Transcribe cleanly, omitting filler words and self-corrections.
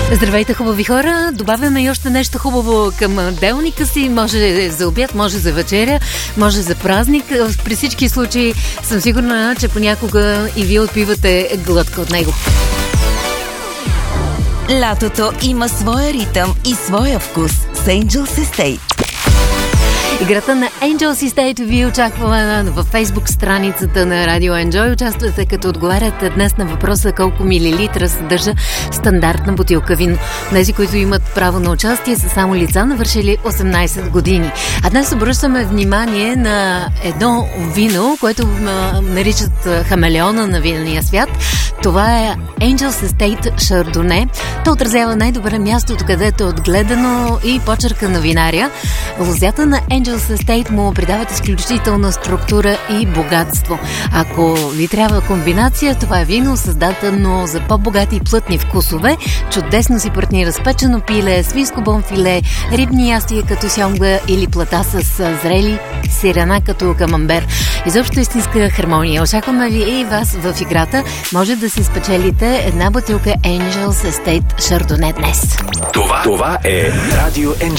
Здравейте, хубави хора! Добавяме и още нещо хубаво към делника си. Може за обяд, може за вечеря, може за празник. При всички случаи съм сигурна, че понякога и вие отпивате глътка от него. Лятото има своя ритъм и своя вкус с Angels Estate. Играта на Angels Estate ви очаква във Facebook страницата на Radio Enjoy. Участвате като отговаряте днес на въпроса колко милилитра съдържа стандартна бутилка вино. Тези, които имат право на участие, са само лица навършили 18 години. А днес обръщаме внимание на едно вино, което наричат хамелеона на винения свят. Това е Angels Estate Chardonnay. То отразява най-добре мястото, където е отгледано и почерка на винаря. Лозята на Angels Estate му придават изключителна структура и богатство. Ако ви трябва комбинация, това е вино, създадено за по-богати и плътни вкусове. Чудесно си партнира с печено пиле, свинско бонфиле, рибни ястия като сьомга или плата с зрели сирена като камамбер. Изобщо истинска хармония. Очакваме ви и вас в играта. Може да си спечелите една бутилка Angels Estate Chardonnay днес. Това е Radio Enjoy.